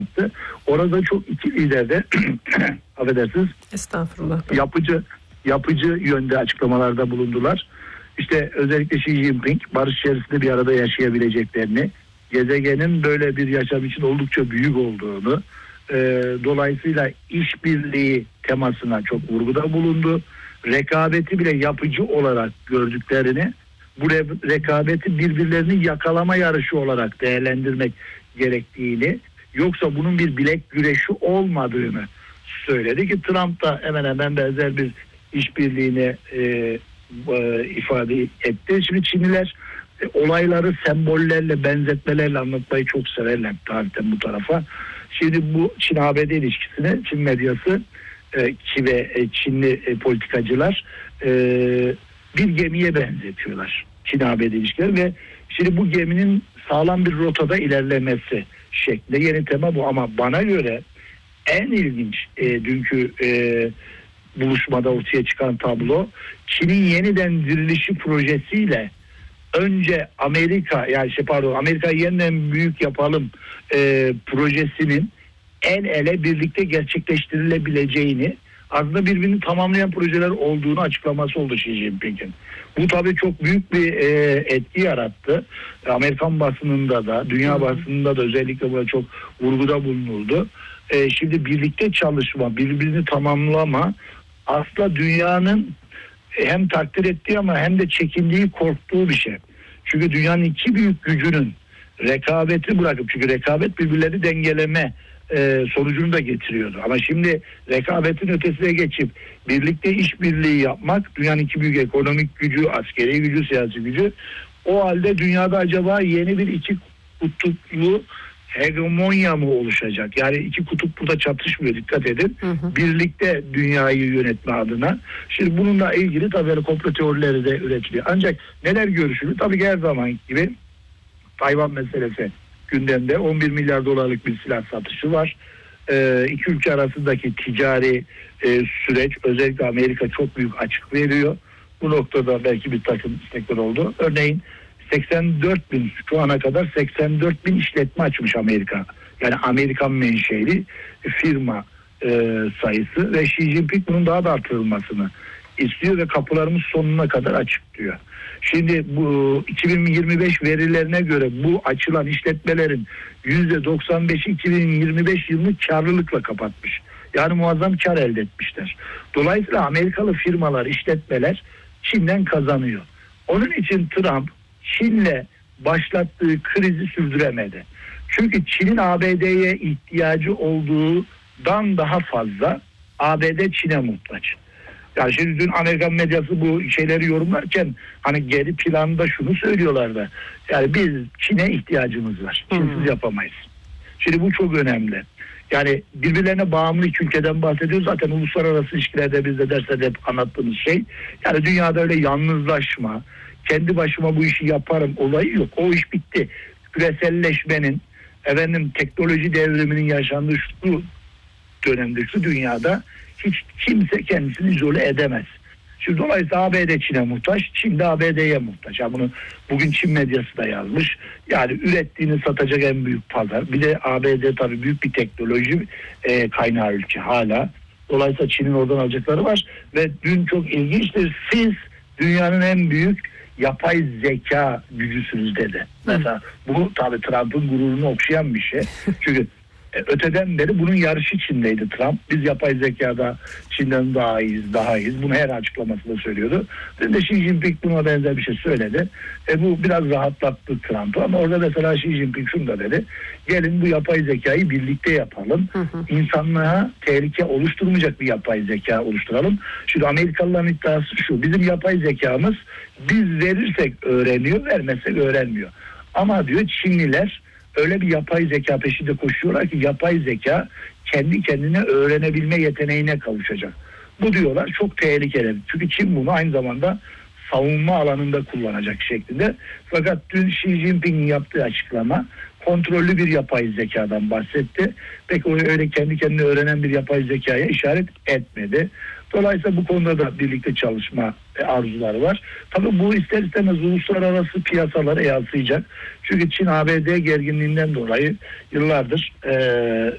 Orada çok iki lider de affedersiniz, Estağfurullah. yapıcı yönde açıklamalarda bulundular. İşte özellikle Xi Jinping barış içerisinde bir arada yaşayabileceklerini, gezegenin böyle bir yaşam için oldukça büyük olduğunu, dolayısıyla işbirliği temasına çok vurguda bulundu. Rekabeti bile yapıcı olarak gördüklerini, bu rekabeti birbirlerini yakalama yarışı olarak değerlendirmek gerektiğini, yoksa bunun bir bilek güreşi olmadığını söyledi ki Trump da hemen hemen benzer bir işbirliğine ifade etti. Şimdi Çinliler olayları sembollerle, benzetmelerle anlatmayı çok severler tarihten bu tarafa. Şimdi bu Çin-ABD ilişkisini Çin medyası ve Çinli politikacılar bir gemiye benzetiyorlar Çin-ABD ilişkileri ve şimdi bu geminin sağlam bir rotada ilerlemesi şeklinde yeni tema bu. Ama bana göre en ilginç dünkü buluşmada ortaya çıkan tablo, Çin'in yeniden dirilişi projesiyle önce Amerika'yı yeniden büyük yapalım projesinin el ele birlikte gerçekleştirilebileceğini, aslında birbirini tamamlayan projeler olduğunu açıklaması oldu Xi Jinping'in. Bu tabii çok büyük bir etki yarattı. Amerikan basınında da, dünya basınında da özellikle buna çok vurguda bulunuldu. Şimdi birlikte çalışma, birbirini tamamlama aslında dünyanın hem takdir ettiği ama hem de çekindiği, korktuğu bir şey. Çünkü dünyanın iki büyük gücünün rekabeti bırakıp, çünkü rekabet birbirlerini dengeleme sonucunu da getiriyordu. Ama şimdi rekabetin ötesine geçip birlikte işbirliği yapmak, dünyanın iki büyük ekonomik gücü, askeri gücü, siyasi gücü, o halde dünyada acaba yeni bir iki kutuplu hegemonya mı oluşacak? Yani iki kutup burada çatışmıyor, dikkat edin. Birlikte dünyayı yönetme adına. Şimdi bununla ilgili tabii komplo teorileri de üretiliyor. Ancak neler görüşülür? Tabii ki her zaman gibi Tayvan meselesi gündemde. 11 milyar dolarlık bir silah satışı var. İki ülke arasındaki ticari süreç, özellikle Amerika çok büyük açık veriyor. Bu noktada belki bir takım istekler oldu. Örneğin 84 bin, şu ana kadar 84 bin işletme açmış Amerika. Yani Amerikan menşeli firma sayısı ve Xi Jinping bunun daha da artırılmasını istiyor ve kapılarımız sonuna kadar açık diyor. Şimdi bu 2025 verilerine göre bu açılan işletmelerin %95'i 2025 yılını karlılıkla kapatmış. Yani muazzam kar elde etmişler. Dolayısıyla Amerikalı firmalar, işletmeler Çin'den kazanıyor. Onun için Trump Çin'le başlattığı krizi sürdüremedi. Çünkü Çin'in ABD'ye ihtiyacı olduğundan daha fazla ABD Çin'e muhtaç. Yani şimdi dün Amerikan medyası bu şeyleri yorumlarken hani geri planda şunu söylüyorlardı. Yani biz Çin'e ihtiyacımız var. Çinsiz yapamayız. Şimdi bu çok önemli. Yani birbirlerine bağımlı iki ülkeden bahsediyoruz. Zaten uluslararası ilişkilerde biz de derslerde hep anlattığımız şey. Yani dünyada öyle yalnızlaşma, kendi başıma bu işi yaparım olayı yok. O iş bitti. Küreselleşmenin, teknoloji devriminin yaşandığı şu dönemde, şu dünyada hiç kimse kendisini izole edemez. Şimdi dolayısıyla ABD Çin'e muhtaç, Çin de ABD'ye muhtaç. Yani bunu bugün Çin medyası da yazmış. Yani ürettiğini satacak en büyük pazar. Bir de ABD tabii büyük bir teknoloji kaynağı ülke hala. Dolayısıyla Çin'in oradan alacakları var. Ve dün çok ilginçtir. Siz dünyanın en büyük yapay zeka gücüsünüz dedi. Mesela bu tabii Trump'ın gururunu okşayan bir şey. Çünkü öteden beri bunun yarışı içindeydi Trump. Biz yapay zekada Çin'den daha iyiyiz. Bunu her açıklamasında söylüyordu. Dün de Xi Jinping buna benzer bir şey söyledi. Bu biraz rahatlattı Trump'ı ama orada mesela Xi Jinping şunu da dedi. Gelin bu yapay zekayı birlikte yapalım. İnsanlığa tehlike oluşturmayacak bir yapay zeka oluşturalım. Şimdi Amerikalıların iddiası şu. Bizim yapay zekamız biz verirsek öğreniyor, vermezsek öğrenmiyor. Ama diyor Çinliler öyle bir yapay zeka peşinde koşuyorlar ki yapay zeka kendi kendine öğrenebilme yeteneğine kavuşacak. Bu diyorlar çok tehlikeli. Çünkü Çin bunu aynı zamanda savunma alanında kullanacak şeklinde. Fakat dün Xi Jinping'in yaptığı açıklama kontrollü bir yapay zekadan bahsetti. Peki öyle kendi kendine öğrenen bir yapay zekaya işaret etmedi. Dolayısıyla bu konuda da birlikte çalışma arzuları var. Tabii bu ister istemez uluslararası piyasalara yansıyacak. Çünkü Çin-ABD gerginliğinden dolayı yıllardır